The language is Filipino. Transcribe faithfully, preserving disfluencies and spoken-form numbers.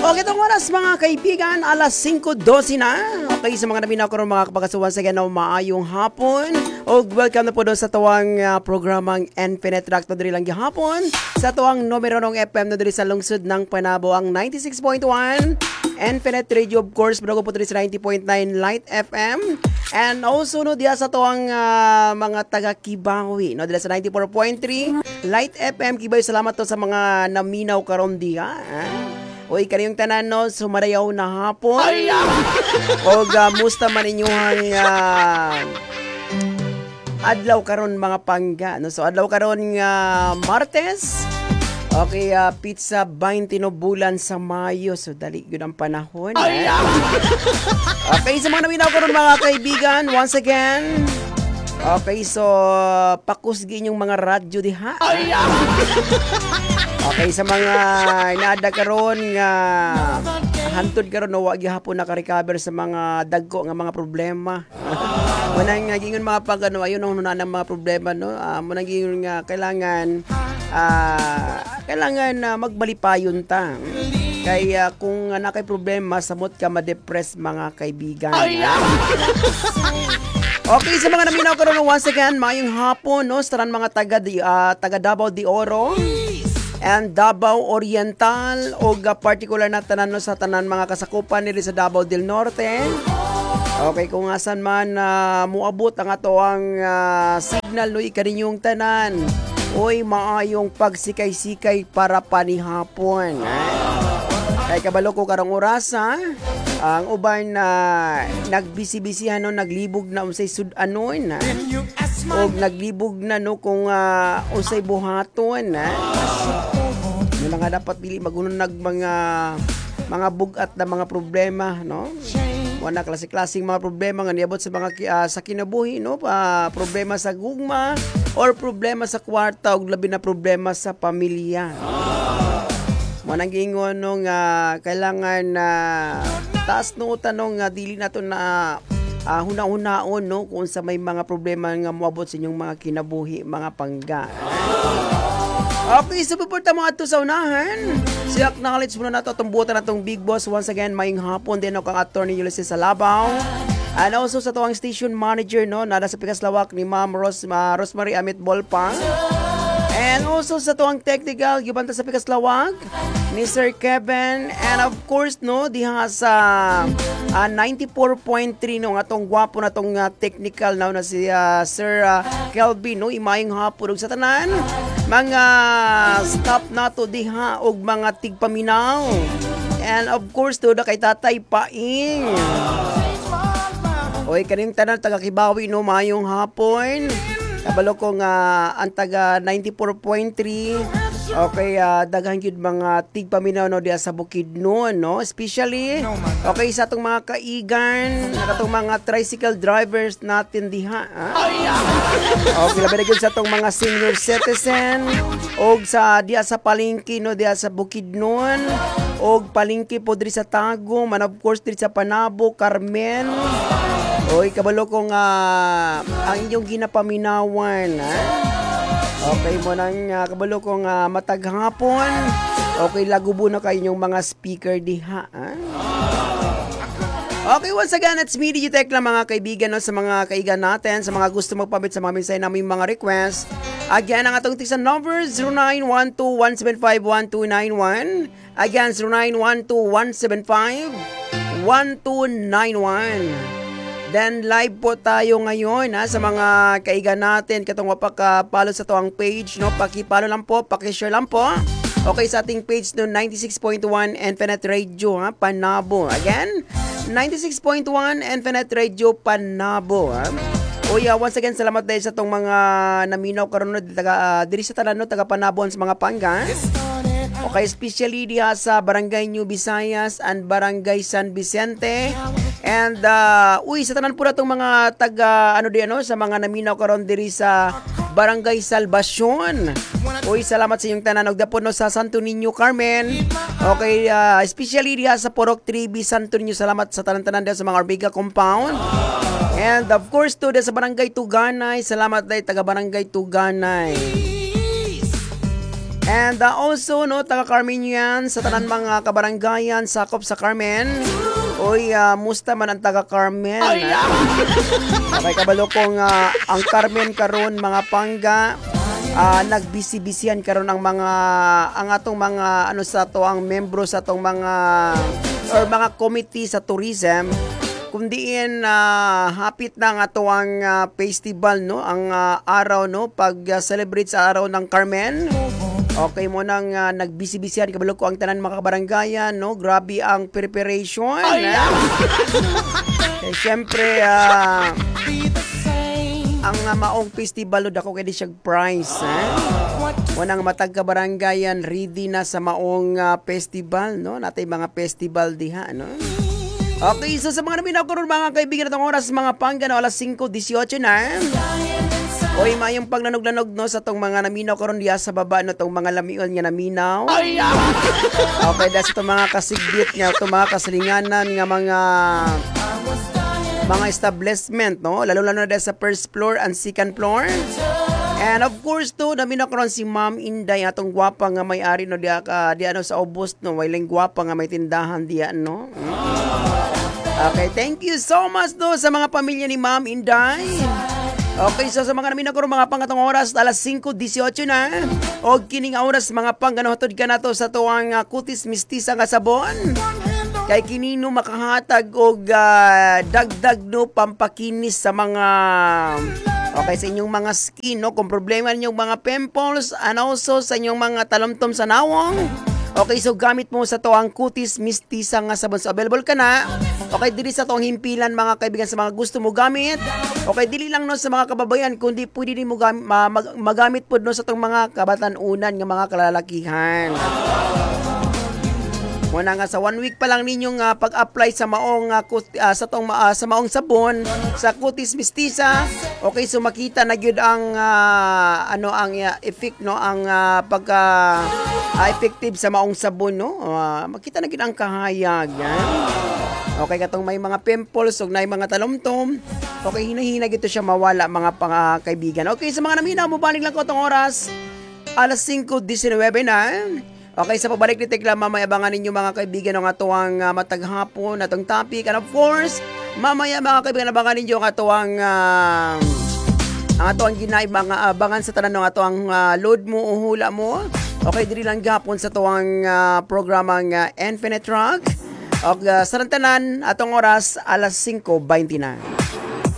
Okay, itong oras mga kaibigan, alas singko dose na. Okay, sa mga naminaw ko rin mga kapagasuhan sa ganaw maayong hapon. O welcome na po doon sa tuwang uh, programang Infinite Rock na diri lang gihapon. Sa tuwang numero ng F M na diri sa lungsod ng Panabo ang ninety-six point one. Infinite Radio of course, bago po diri sa ninety point nine Light F M. And also no diya sa tuwang uh, mga taga Kibawi, no diri sa ninety-four point three Light F M. Kibawi, salamat to sa mga naminaw karon diha. Eh? Uy, kaniyong tanan no, sumarayaw na hapon. O uh, musta man inyong uh, adlaw karon mga pangga. No? So adlaw karon nga uh, Martes. Okay, uh, pizza twenty no bulan sa Mayo. So dali yun ang panahon. Eh? Okay, sa mga naminaw karon mga kaibigan, once again. Okay, so pakusgi yung mga radyo diha. Okay, sa mga inaada karon nga hantod karon no wag gihapon naka-recover sa mga dagko nga mga problema. Munang nga gingon mga pag ano ayon ang nunanang mga problema no. Uh, munang gingon nga kailangan uh, kailangan uh, magbalipayon ta. Kaya uh, kung uh, nakay problema samot ka ma-depress mga kaibigan. Okay, sa mga naminaw karon once again, mayong hapon no, sa tanan mga taga uh, taga Davao de Oro and Davao Oriental o ga particular na tanan no, sa tanan mga kasakupan nila sa Davao del Norte. Okay, kung asan man uh, muabot ang ato ang uh, signal no ikaninyong tanan. Oy, maayong pagsikay-sikay para panihapon. Eh? Kay kabalo ko karong oras ha. Ang uban na uh, nagbisi-bisihan no, naglibog na unsay sud-anon ha. O naglibog na no kung uh, unsay buhaton ha. Ano nga dapat dili magunag mga mga bugat na mga problema no. Wala klase-klaseng mga problema nga niabot sa mga uh, sa kinabuhi no, uh, problema sa gugma or problema sa kwarta ug labi na problema sa pamilya. Mo nang gingon no nga kailangan na uh, taas no tanong nga dili nato na uh, huna-hunaon no kung sa may mga problema nga moabot sa inyong mga kinabuhi mga pangga. Okay, so pupunta mo ato sa unahan. Si acknowledge muna nato itong buta na itong Big Boss. Once again, maying hapon din ako ang attorney Ulysses Salabaw. And also sa tuwang station manager, no, nada sa Pikaslawak ni Ma'am Ros, uh, Rosemary Amit Bolpang. And also sa tuwang technical, gibanta sa Pikaslawak ni Sir Kevin. And of course, no, diha sa uh, ninety-four point three, no, atong gwapo na itong uh, technical now na si uh, Sir uh, Kelvin, no, imayong hapon sa tanan. Mga staff nato diha og mga tigpaminaw. And of course, to da kay Tatay Paing. Oy, kaning tanan taga Kibawi no, mayong hapon. Kabalo ko nga ang taga ninety-four point three. Okay, uh, daghan gyud mga tigpaminaw no diha sa Bukidnon no, especially okay sa atong mga kaigan, atong mga tricycle drivers natin diha. Okay, labi na gyud sa atong mga senior citizen og sa diha sa palengke no diha sa Bukidnon og palengke po diri sa Tago, man of course diri sa Panabo, Carmen. Oy, kabalo ko nga ang inyong ginapaminawan ha. Okay mo nang uh, kabalo kong uh, mataghapon. Okay, lagubo na kayo yung mga speaker diha. Ha? Okay, once again, it's me, Digitech lang mga kaibigan no, sa mga kaigan natin, sa mga gusto magpabit sa mga mensahe namin mga request. Again, ang atong tisan number zero nine one two one seven five one two nine one. Again, zero nine one two one seven five one two nine one. Then live po tayo ngayon ha, sa mga kaigan natin katong wapaka-follow sa tuwang page no, paki-follow lang po, paki-share lang po. Okay, sa ating page no ninety-six point one Infinite Radio ha, Panabo. Again, ninety-six point one Infinite Radio Panabo ha. O yeah, once again salamat dahil sa tong mga naminaw karon no taga uh, diri sa tanan no taga Panabon sa mga pangga. Okay, especially diha sa Barangay New Visayas and Barangay San Vicente. And uh, uy, sa tanan po na itong mga taga, ano di ano, sa mga naminaw karon diri sa Barangay Salvacion. Uy, salamat sa inyong tanan. Nagdapon no sa Santo Niño Carmen. Okay, uh, especially diha sa Porok three B Santo Niño. Salamat sa tanan-tanan diha sa mga Orbiga Compound. And of course, to sa Barangay Tuganay. Salamat dahil taga Barangay Tuganay. And uh, also, no, taga Carmen yan, sa tanan mga kabaranggayan, sakop sa Carmen. Uy, uh, musta man ang taga Carmen. Okay, kabalo kong uh, ang Carmen karon mga pangga, uh, nagbisi-bisihan karon ang mga, ang atong mga, ano sa to, ang membro sa atong mga, or mga committee sa tourism, kundiin uh, hapit na nga to ang uh, festival, no, ang uh, araw, no, pag uh, celebrate sa araw ng Carmen. Okay mo nang uh, nagbisi-bisihan kabalo ko ang tanan mga kabaranggayan, no, grabe ang preparation. Eh? eh syempre uh, ang uh, maong festival do dako kay di siya prize, eh. Unang matag kabaranggayan ready na sa maong uh, festival, no, natay mga festival diha, no. Okay, so sa mga naminaw ko ron mga kaibigan natong oras mga pangga no, alas singko disyotso na. Oy, mayong pagnanog-lanog no sa tong mga naminaw ko ron diya sa baba no, tong mga lamiol nga naminaw. Okay, dahil sa tong mga kasigbit nga, tong mga kasalinganan nga mga mga establishment, no, lalo-lalo na dahil sa first floor and second floor. And of course to, naminaw ko ron si Ma'am Inday, atong gwapa nga may-ari no diya ka diya no sa Obos no, wailing gwapa nga may tindahan diya no. Okay, thank you so much no sa mga pamilya ni Ma'am Inday. Okay, so sa mga namin ako mga pangatong oras, alas singko disyotso na. O kining oras mga pang ganohatod ka na to sa tuwang uh, kutis mistisa nga sabon. Kay kinino makahatag og uh, dagdag no pampakinis sa mga okay sa inyong mga skin no, kung problema ninyong mga pimples and also sa inyong mga talomtom sa nawong. Okay, so gamit mo sa tuwang kutis mistisa nga sabon. So available ka na. Okay, dili sa tuwang himpilan mga kaibigan sa mga gusto mo gamit. Okay, dili lang no sa mga kababayan, kundi pwede din mo gam- ma- mag- magamit po no sa tong mga kabatanunan nga mga kalalakihan. Muna nga sa one week pa lang ninyong uh, pag-apply sa maong uh, kut- uh, sa tong uh, sa maong sabon sa kutis mistisa. Okay, so makita na gyud ang uh, ano ang uh, effect no, ang uh, pagka uh, effective sa maong sabon no. Uh, makita na gyud ang kahayag. Yan. Okay, katong may mga pimples ug nay mga talomtom. Okay, hinahinag ito siya mawala mga pang kaibigan. Okay, sa mga naminaw mo balik lang ko tong oras. alas singko disynuwebe na. Okay, sa pabalik ni Tekla, mamaya abangan ninyo mga kaibigan ng atuang uh, mataghapon, atong topic. And of course, mamaya mga kaibigan, abangan ninyo ang atuang uh, ang atuang ginay, mga abangan sa tanan ng atuang uh, load mo o hula mo. Okay, diri lang gapon sa atuang uh, programang uh, Infinite Rock. Okay, uh, sa tanan, atong oras, alas singko baynti na.